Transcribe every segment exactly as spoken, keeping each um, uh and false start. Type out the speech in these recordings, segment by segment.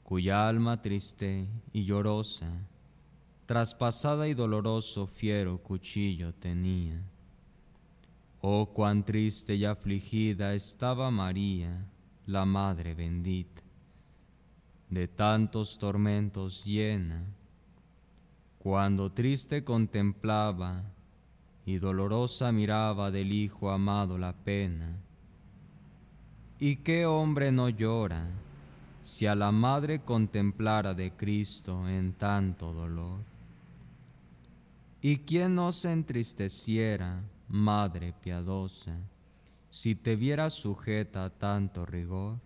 cuya alma triste y llorosa, traspasada y doloroso fiero cuchillo tenía. Oh, cuán triste y afligida estaba María, la Madre bendita, de tantos tormentos llena, cuando triste contemplaba y dolorosa miraba del Hijo amado la pena. ¿Y qué hombre no llora si a la Madre contemplara de Cristo en tanto dolor? ¿Y quién no se entristeciera, Madre piadosa, si te viera sujeta a tanto rigor?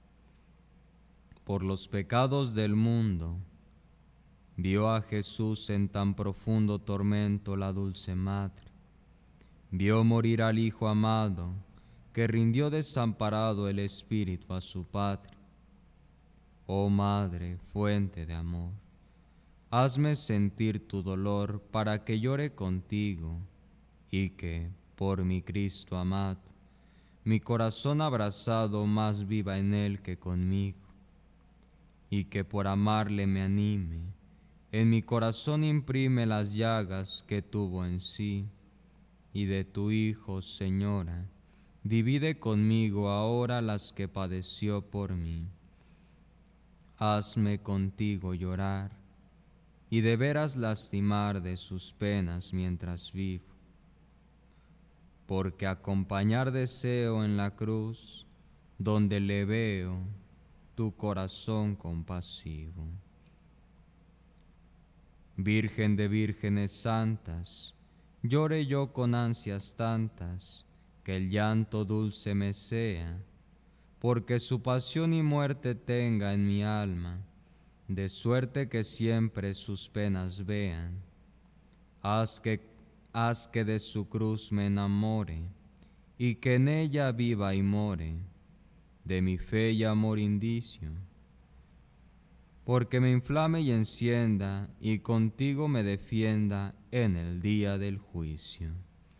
Por los pecados del mundo, vio a Jesús en tan profundo tormento la dulce Madre. Vio morir al Hijo amado, que rindió desamparado el espíritu a su Padre. Oh Madre, fuente de amor, hazme sentir tu dolor para que llore contigo y que, por mi Cristo amado, mi corazón abrazado más viva en él que conmigo, y que por amarle me anime, en mi corazón imprime las llagas que tuvo en sí, y de tu Hijo, Señora, divide conmigo ahora las que padeció por mí. Hazme contigo llorar, y de veras lastimar de sus penas mientras vivo, porque acompañar deseo en la cruz, donde le veo tu corazón compasivo. Virgen de vírgenes santas, llore yo con ansias tantas, que el llanto dulce me sea, porque su pasión y muerte tenga en mi alma, de suerte que siempre sus penas vean. Haz que, haz que de su cruz me enamore, y que en ella viva y more, de mi fe y amor indicio, porque me inflame y encienda, y contigo me defienda en el día del juicio.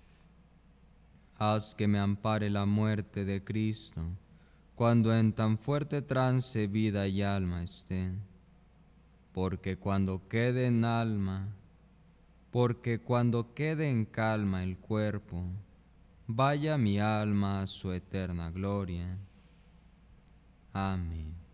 Haz que me ampare la muerte de Cristo, cuando en tan fuerte trance vida y alma estén, porque cuando quede en alma, porque cuando quede en calma el cuerpo, vaya mi alma a su eterna gloria. Amén.